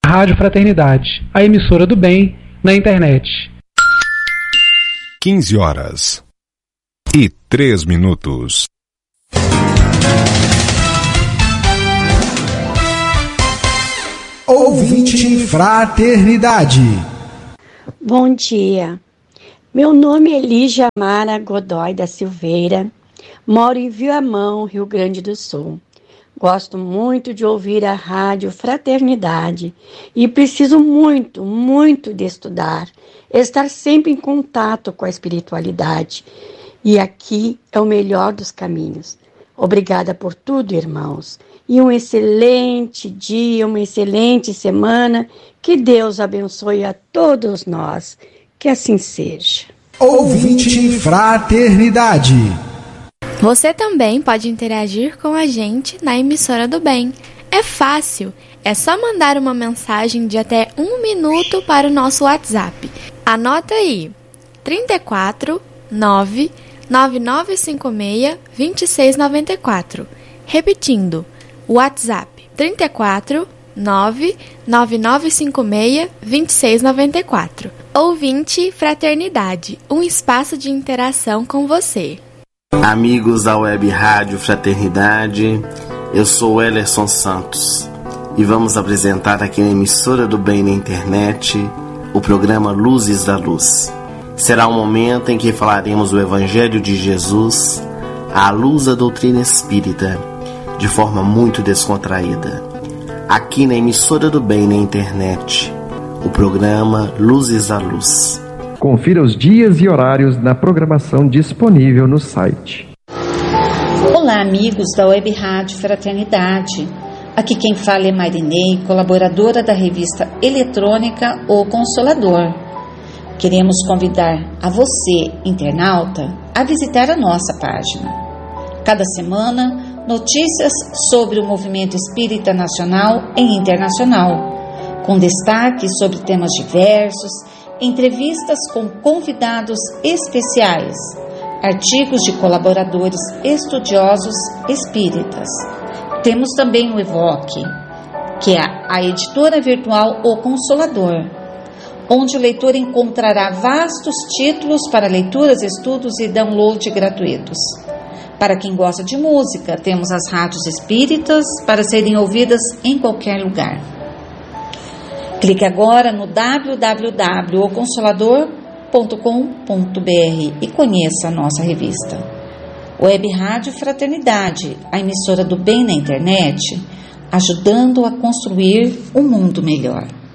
Rádio Fraternidade, a emissora do bem na internet. 15h03. Ouvinte Fraternidade. Bom dia. Meu nome é Lígia Mara Godoy da Silveira. Moro em Viamão, Rio Grande do Sul. Gosto muito de ouvir a Rádio Fraternidade e preciso muito de estudar, estar sempre em contato com a espiritualidade. E aqui é o melhor dos caminhos. Obrigada por tudo, irmãos. E um excelente dia, uma excelente semana. Que Deus abençoe a todos nós. Que assim seja. Ouvinte Fraternidade. Você também pode interagir com a gente na emissora do bem. É fácil, é só mandar uma mensagem de até 1 minuto para o nosso WhatsApp. Anota aí, 34 9 9956 2694. Repetindo, WhatsApp 34 9 9956 2694. Ouvinte Fraternidade, um espaço de interação com você. Amigos da Web Rádio Fraternidade, eu sou Ellerson Santos e vamos apresentar aqui na emissora do bem na internet o programa Luzes da Luz. Será um momento em que falaremos do Evangelho de Jesus à luz da doutrina espírita, de forma muito descontraída. Aqui na emissora do bem na internet, o programa Luzes da Luz. Confira os dias e horários na programação disponível no site. Olá, amigos da Web Rádio Fraternidade. Aqui quem fala é Marinei, colaboradora da revista eletrônica O Consolador. Queremos convidar a você, internauta, a visitar a nossa página. Cada semana, notícias sobre o movimento espírita nacional e internacional, com destaque sobre temas diversos, entrevistas com convidados especiais, artigos de colaboradores estudiosos espíritas. Temos também o Evoque, que é a editora virtual O Consolador, onde o leitor encontrará vastos títulos para leituras, estudos e download gratuitos. Para quem gosta de música, temos as rádios espíritas para serem ouvidas em qualquer lugar. Clique agora no www.oconsolador.com.br e conheça a nossa revista. Web Rádio Fraternidade, a emissora do bem na internet, ajudando a construir um mundo melhor.